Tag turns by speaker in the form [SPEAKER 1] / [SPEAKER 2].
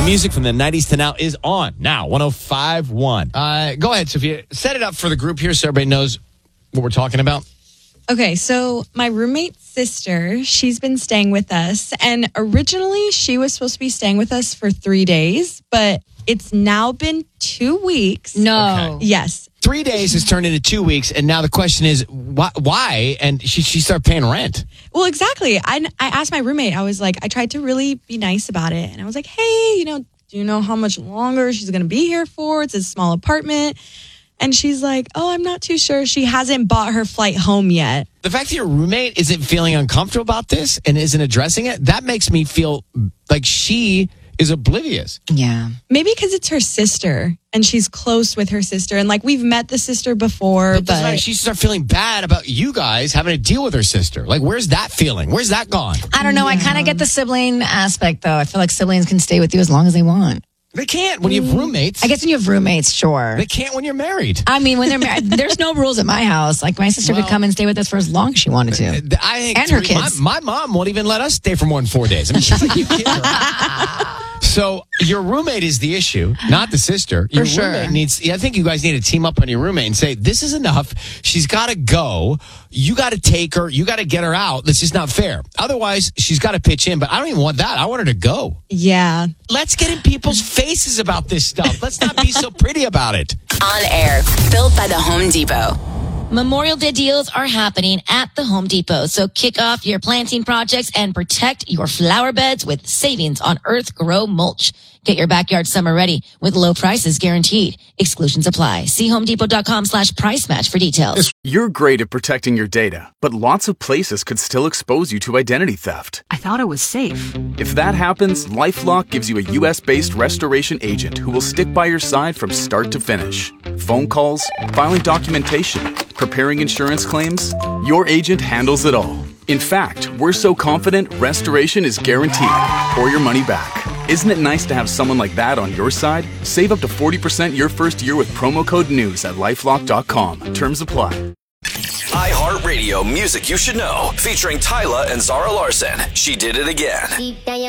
[SPEAKER 1] Music from the 90s to now is on. Now, 105.1. Go ahead, Sophia. Set it up for the group here so everybody knows what we're talking about.
[SPEAKER 2] Okay, so my roommate's sister, she's been staying with us. And originally, she was supposed to be staying with us for 3 days, but it's now been 2 weeks.
[SPEAKER 3] No.
[SPEAKER 1] Okay.
[SPEAKER 2] Yes.
[SPEAKER 1] 3 days has turned into 2 weeks, and now the question is, why? And she started paying rent.
[SPEAKER 2] Well, exactly. I asked my roommate, I was like, I tried to really be nice about it. And I was like, hey, do you know how much longer she's going to be here for? It's a small apartment. And she's like, oh, I'm not too sure. She hasn't bought her flight home yet.
[SPEAKER 1] The fact that your roommate isn't feeling uncomfortable about this and isn't addressing it, that makes me feel like she is oblivious.
[SPEAKER 3] Yeah.
[SPEAKER 2] Maybe because it's her sister and she's close with her sister. And like we've met the sister before. But
[SPEAKER 1] she start feeling bad about you guys having to deal with her sister. Like, where's that feeling? Where's that gone?
[SPEAKER 3] I don't know. I kind of get the sibling aspect, though. I feel like siblings can stay with you as long as they want.
[SPEAKER 1] They can't when you have roommates.
[SPEAKER 3] I guess when you have roommates, sure.
[SPEAKER 1] They can't when you're married.
[SPEAKER 3] I mean, when they're married, there's no rules at my house. Like, my sister could come and stay with us for as long as she wanted to.
[SPEAKER 1] I think
[SPEAKER 3] and her kids.
[SPEAKER 1] My mom won't even let us stay for more than 4 days. I mean, she's like, you kidding her? So your roommate is the issue, not the sister. Your roommate needs. I think you guys need to team up on your roommate and say, this is enough. She's got to go. You got to take her. You got to get her out. That's just not fair. Otherwise, she's got to pitch in. But I don't even want that. I want her to go.
[SPEAKER 2] yeah.
[SPEAKER 1] Let's get in people's faces about this stuff. Let's not be so pretty about it.
[SPEAKER 4] On air, built by the Home Depot.
[SPEAKER 5] Memorial Day deals are happening at the Home Depot, so kick off your planting projects and protect your flower beds with savings on Earth Grow mulch. Get your backyard summer ready with low prices guaranteed. Exclusions apply. See homedepot.com/price match for details.
[SPEAKER 6] You're great at protecting your data, but lots of places could still expose you to identity theft.
[SPEAKER 7] I thought it was safe.
[SPEAKER 6] If that happens, LifeLock gives you a U.S.-based restoration agent who will stick by your side from start to finish. Phone calls, filing documentation, preparing insurance claims, your agent handles it all. In fact, we're so confident restoration is guaranteed or your money back. Isn't it nice to have someone like that on your side? Save up to 40% your first year with promo code NEWS at LifeLock.com. Terms apply.
[SPEAKER 8] iHeartRadio Music You Should Know, featuring Tyla and Zara Larson. She Did It Again.